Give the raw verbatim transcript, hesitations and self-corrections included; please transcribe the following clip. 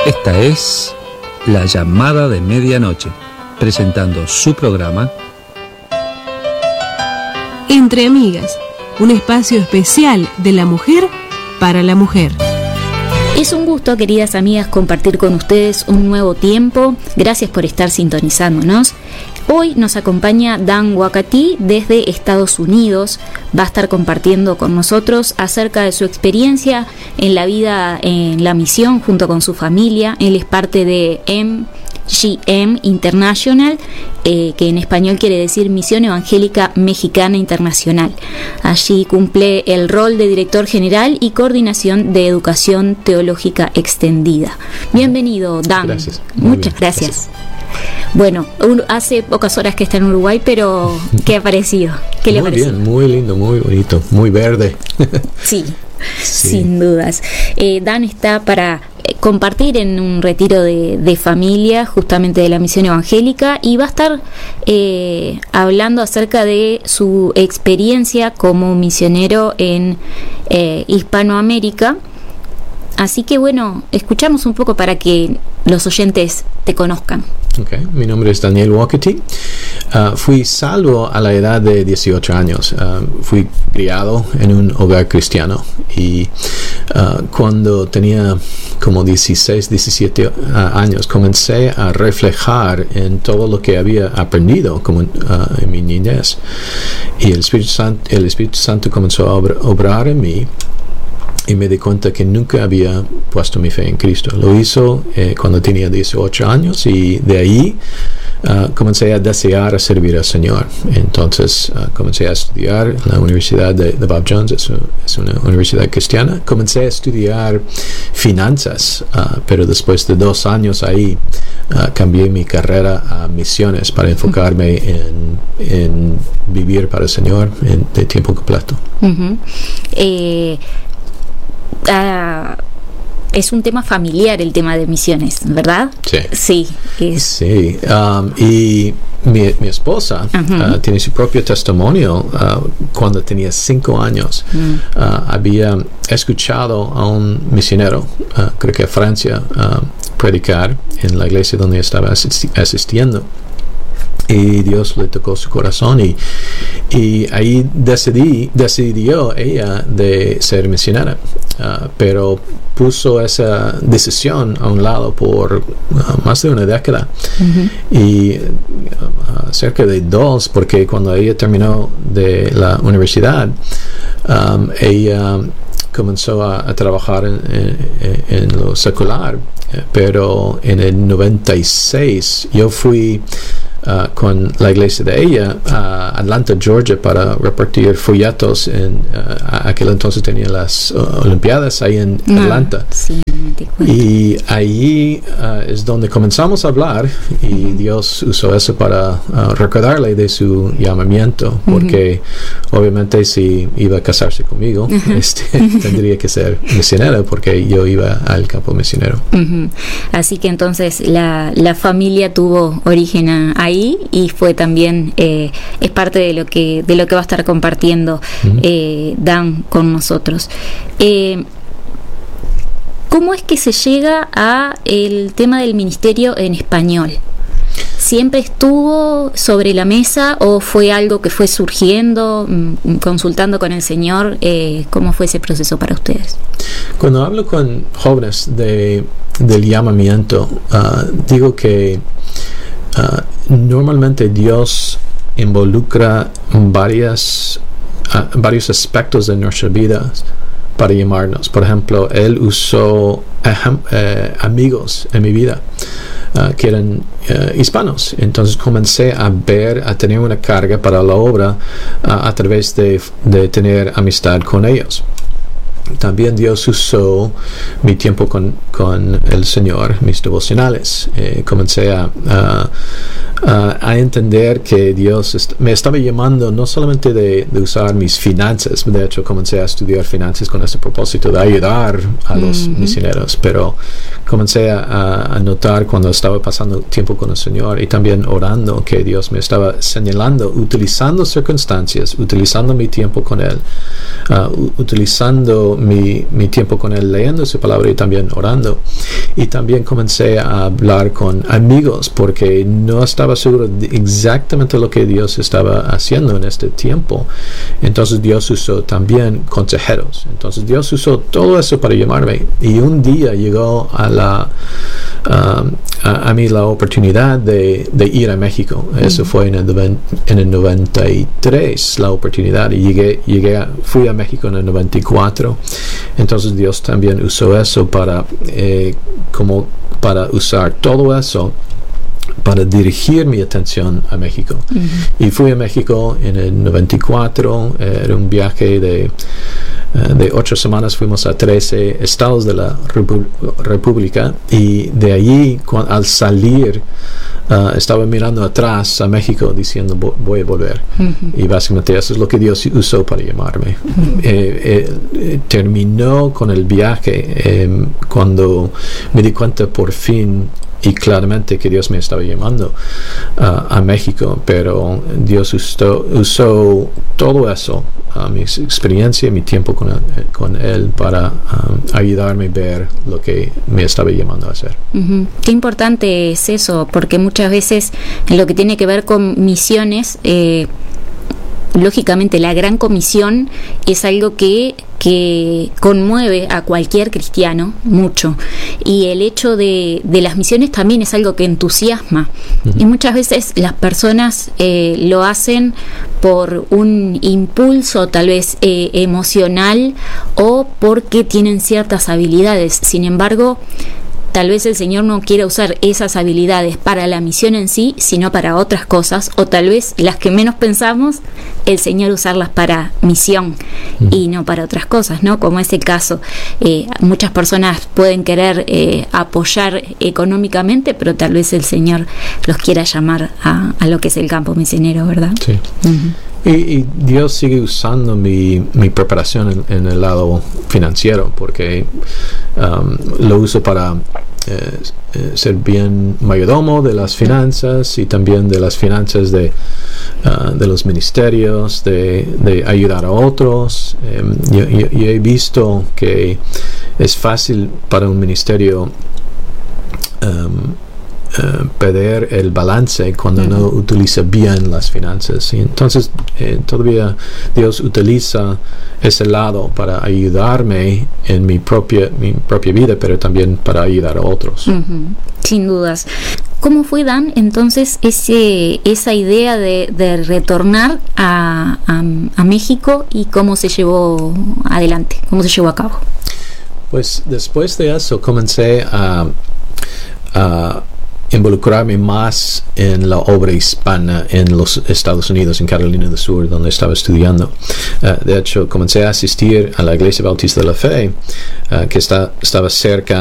Esta es La Llamada de Medianoche, presentando su programa Entre Amigas, un espacio especial de la mujer para la mujer. Es un gusto, queridas amigas, compartir con ustedes un nuevo tiempo. Gracias por estar sintonizándonos. Hoy nos acompaña Dan Wakati desde Estados Unidos. Va a estar compartiendo con nosotros acerca de su experiencia en la vida en la misión junto con su familia. Él es parte de M G M International, eh, que en español quiere decir Misión Evangélica Mexicana Internacional. Allí cumple el rol de director general y coordinación de educación teológica extendida. Bienvenido, Dan. Gracias. Muchas gracias. gracias. Bueno, hace pocas horas que está en Uruguay, pero ¿qué ha parecido? ¿Qué le ha parecido? Muy bien, muy lindo, muy bonito, muy verde. Sí, sí. Sin dudas. Eh, Dan está para compartir en un retiro de, de familia, justamente de la misión evangélica, y va a estar eh, hablando acerca de su experiencia como misionero en eh, Hispanoamérica. Así que bueno, escuchamos un poco para que los oyentes te conozcan. Okay. Mi nombre es Daniel Wakati. Uh, fui salvo a la edad de dieciocho años. Uh, fui criado en un hogar cristiano y uh, cuando tenía como dieciséis, diecisiete uh, años comencé a reflejar en todo lo que había aprendido como, uh, en mi niñez, y el Espíritu Santo, el Espíritu Santo comenzó a obra, obrar en mí. Y me di cuenta que nunca había puesto mi fe en Cristo. Lo hizo eh, cuando tenía dieciocho años, y de ahí uh, comencé a desear a servir al Señor. Entonces uh, comencé a estudiar en la Universidad de, de Bob Jones, es, es una universidad cristiana. Comencé a estudiar finanzas, uh, pero después de dos años ahí uh, cambié mi carrera a misiones para enfocarme en, en vivir para el Señor en, de tiempo completo. Uh-huh. Eh... Uh, es un tema familiar el tema de misiones, ¿verdad? Sí. Sí. Es... Sí. Um, y mi, mi esposa uh-huh. uh, tiene su propio testimonio. Uh, cuando tenía cinco años, uh-huh. uh, había escuchado a un misionero, uh, creo que a Francia, uh, predicar en la iglesia donde estaba asisti- asistiendo. Y Dios le tocó su corazón, y, y ahí decidí, decidió ella de ser misionera, uh, pero puso esa decisión a un lado por uh, más de una década. Uh-huh. Y uh, cerca de dos, porque cuando ella terminó de la universidad, um, ella comenzó a, a trabajar en, en, en lo secular, pero en el noventa y seis yo fui Uh, con la iglesia de ella a Atlanta, Georgia, para repartir folletos. En uh, aquel entonces tenía las uh, Olimpiadas ahí en no, Atlanta. Sí, y ahí uh, es donde comenzamos a hablar, y uh-huh. Dios usó eso para uh, recordarle de su llamamiento, porque uh-huh. obviamente si iba a casarse conmigo, uh-huh. este, tendría que ser misionera, porque yo iba al campo misionero. Uh-huh. Así que entonces la, la familia tuvo origen ahí, y fue también eh, es parte de lo que de lo que va a estar compartiendo uh-huh. eh, Dan con nosotros. Eh, ¿Cómo es que se llega a el tema del ministerio en español? ¿Siempre estuvo sobre la mesa o fue algo que fue surgiendo, mm, consultando con el Señor? Eh, ¿Cómo fue ese proceso para ustedes? Cuando hablo con jóvenes de, del llamamiento, uh, digo que uh, normalmente Dios involucra varias, uh, varios aspectos de nuestra vida para llamarnos. Por ejemplo, Él usó uh, eh, amigos en mi vida uh, que eran uh, hispanos. Entonces comencé a ver, a tener una carga para la obra uh, a través de, de tener amistad con ellos. También Dios usó mi tiempo con, con el Señor, mis devocionales. Eh, comencé a, a, a, a entender que Dios est- me estaba llamando no solamente de, de usar mis finanzas. De hecho, comencé a estudiar finanzas con ese propósito de ayudar a los mm-hmm. misioneros, pero comencé a, a notar cuando estaba pasando tiempo con el Señor y también orando que Dios me estaba señalando, utilizando circunstancias, utilizando mi tiempo con Él, uh, utilizando mi, mi tiempo con Él, leyendo su palabra y también orando. Y también comencé a hablar con amigos porque no estaba seguro de exactamente lo que Dios estaba haciendo en este tiempo. Entonces Dios usó también consejeros. Entonces Dios usó todo eso para llamarme. Y un día llegó a la um, a, a mí la oportunidad de, de ir a México. Eso fue en el, en el noventa y tres la oportunidad. Y llegué, llegué a, fui a México en el noventa y cuatro. Entonces Dios también usó eso para eh, como para usar todo eso para dirigir mi atención a México. Uh-huh. Y fui a México en el noventa y cuatro, eh, era un viaje de, uh, de ocho semanas, fuimos a trece estados de la Repu- República, y de allí, cu- al salir, uh, estaba mirando atrás a México diciendo, voy a volver. Uh-huh. Y básicamente eso es lo que Dios usó para llamarme. Uh-huh. eh, eh, terminó con el viaje eh, cuando me di cuenta por fin y claramente que Dios me estaba llamando uh, a México, pero Dios usó, usó todo eso, uh, mi experiencia, mi tiempo con él, con él para um, ayudarme a ver lo que me estaba llamando a hacer. Uh-huh. Qué importante es eso, porque muchas veces en lo que tiene que ver con misiones, eh, lógicamente la gran comisión es algo que que conmueve a cualquier cristiano mucho, y el hecho de, de las misiones también es algo que entusiasma. Uh-huh. Y muchas veces las personas eh, lo hacen por un impulso tal vez eh, emocional o porque tienen ciertas habilidades. Sin embargo, tal vez el Señor no quiera usar esas habilidades para la misión en sí, sino para otras cosas, o tal vez las que menos pensamos, el Señor usarlas para misión mm. y no para otras cosas, ¿no? Como es el caso. Eh, muchas personas pueden querer eh, apoyar económicamente, pero tal vez el Señor los quiera llamar a, a lo que es el campo misionero, ¿verdad? Sí. Uh-huh. Y, y Dios sigue usando mi, mi preparación en, en el lado financiero, porque um, lo uso para eh, eh, ser bien mayordomo de las finanzas y también de las finanzas de, uh, de los ministerios, de, de ayudar a otros. Eh, yo, yo, yo he visto que es fácil para un ministerio um, Uh, perder el balance cuando uh-huh. no utiliza bien las finanzas, y entonces eh, todavía Dios utiliza ese lado para ayudarme en mi propia mi propia vida, pero también para ayudar a otros. Uh-huh. Sin dudas. ¿Cómo fue, Dan, entonces ese esa idea de, de retornar a, a, a México, y cómo se llevó adelante, cómo se llevó a cabo? Pues después de eso comencé a, a involucrarme más en la obra hispana en los Estados Unidos, en Carolina del Sur, donde estaba estudiando. Uh, de hecho, comencé a asistir a la Iglesia Bautista de la Fe, uh, que está, estaba cerca